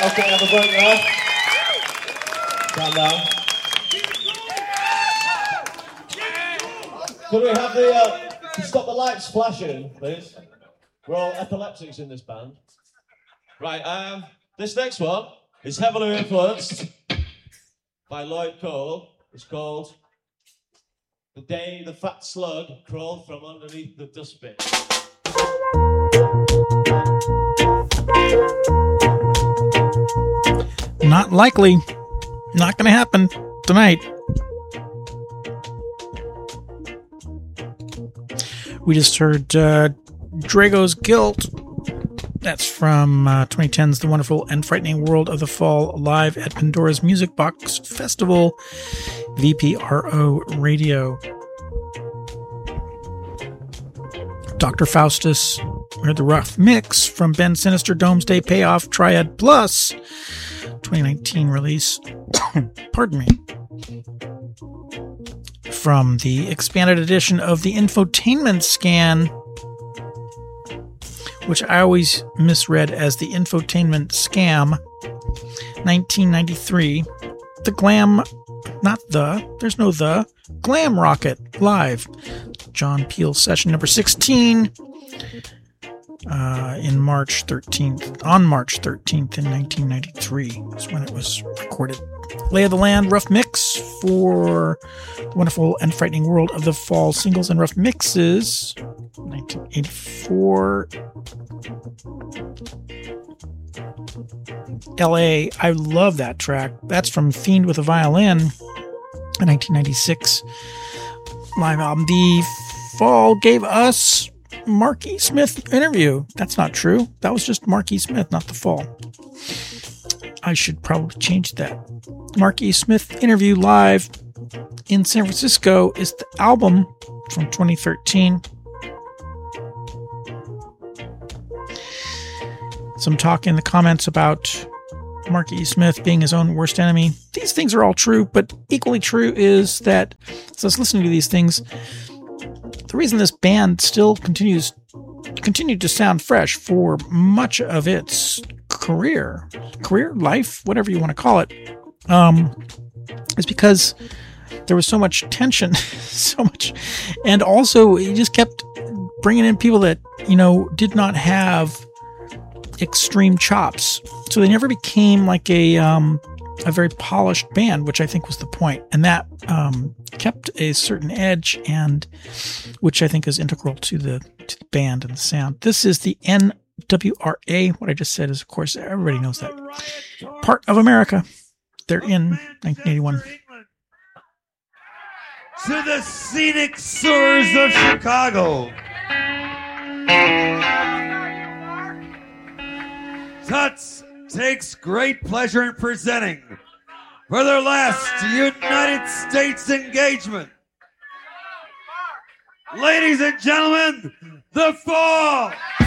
Okay, have a break there. Calm down. Could we have stop the lights flashing, please? We're all epileptics in this band. Right, this next one is heavily influenced by Lloyd Cole. It's called The Day the Fat Slug Crawled from Underneath the Dustbin. Not likely. Not going to happen tonight. We just heard Drago's Guilt. That's from 2010's The Wonderful and Frightening World of the Fall, live at Pandora's Music Box Festival, VPRO Radio. Dr. Faustus. We heard the rough mix from Ben Sinister, Doomsday Payoff, Triad Plus, 2019 release. Pardon me. From the expanded edition of the Infotainment Scan, which I always misread as the Infotainment Scam, 1993. The Glam, there's no the, Glam Rocket Live. John Peel session number 16 on March 13th in 1993 is when it was recorded. Lay of the Land, rough mix for The Wonderful and Frightening World of the Fall, singles and rough mixes, 1984. LA, I love that track. That's from Fiend with a Violin, a 1996 live album. The Fall gave us Mark E. Smith interview. That's not true. That was just Mark E. Smith, not The Fall. I should probably change that. Mark E. Smith interview live in San Francisco is the album from 2013. Some talk in the comments about Mark E. Smith being his own worst enemy. These things are all true, but equally true is that as I was listening to these things, the reason this band still continued to sound fresh for much of its career, life, whatever you want to call it, is because there was so much tension, and also he just kept bringing in people that, did not have extreme chops, so they never became like a very polished band, which I think was the point, and that kept a certain edge, and which I think is integral to the band and the sound. This is the NWRA. What I just said is, of course, everybody knows that part of America. They're in 1981. To the scenic sewers of Chicago. Tuts takes great pleasure in presenting for their last United States engagement. Ladies and gentlemen, The Fall!